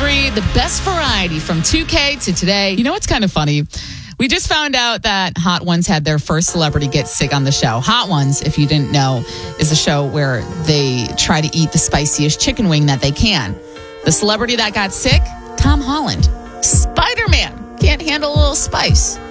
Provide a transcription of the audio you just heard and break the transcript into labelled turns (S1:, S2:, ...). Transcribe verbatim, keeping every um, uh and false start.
S1: three, the best variety from two K to today. You know what's kind of funny? We just found out that Hot Ones had their first celebrity get sick on the show. Hot Ones, if you didn't know, is a show where they try to eat the spiciest chicken wing that they can. The celebrity that got sick, Tom Holland. Spider-Man can't handle a little spice.